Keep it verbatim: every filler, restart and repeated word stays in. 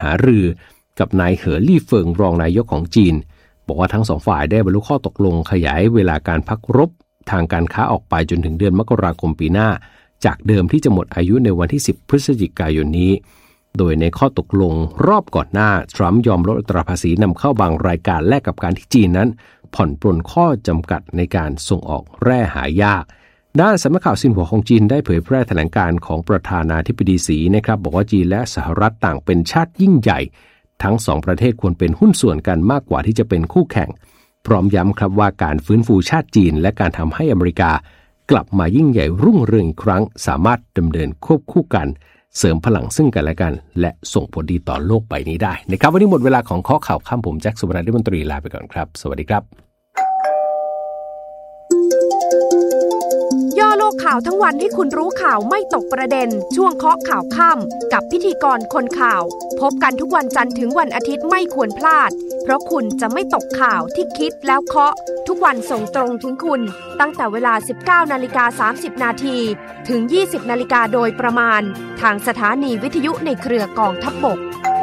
ารือกับนายเหอลี่เฟิงรองนายกของจีนบอกว่าทั้งสองฝ่ายได้บรรลุข้อตกลงขยายเวลาการพักรบทางการค้าออกไปจนถึงเดือนมกราคมปีหน้าจากเดิมที่จะหมดอายุในวันที่สิบพฤศจิกายนนี้โดยในข้อตกลงรอบก่อนหน้าทรัมป์ยอมลดอัตราภาษีนำเข้าบางรายการแลกกับการที่จีนนั้นผ่อนปรนข้อจำกัดในการส่งออกแร่หายากด้านสำนักข่าวซินหัวของจีนได้เผยแพร่แถลงการณ์ของประธานาธิบดีสีนะครับบอกว่าจีนและสหรัฐต่างเป็นชาติยิ่งใหญ่ทั้งสองประเทศควรเป็นหุ้นส่วนกันมากกว่าที่จะเป็นคู่แข่งพร้อมย้ำครับว่าการฟื้นฟูชาติจีนและการทำให้อเมริกากลับมายิ่งใหญ่รุ่งเรืองอีกครั้งสามารถดำเนินควบคู่กันเสริมพลังซึ่งกันและกันและส่งผลดีต่อโลกใบนี้ได้นะครับวันนี้หมดเวลาของข้อข่าวค่ำผมแจ็คสุวรรณรัตน์มนตรีลาไปก่อนครับสวัสดีครับย่อโลกข่าวทั้งวันให้คุณรู้ข่าวไม่ตกประเด็นช่วงเคาะข่าวค่ำกับพิธีกรคนข่าวพบกันทุกวันจันทร์ถึงวันอาทิตย์ไม่ควรพลาดเพราะคุณจะไม่ตกข่าวที่คิดแล้วเคาะทุกวันส่งตรงถึงคุณตั้งแต่เวลา สิบเก้านาฬิกาสามสิบนาที ถึง ยี่สิบนาฬิกาโดยประมาณทางสถานีวิทยุในเครือกองทัพบก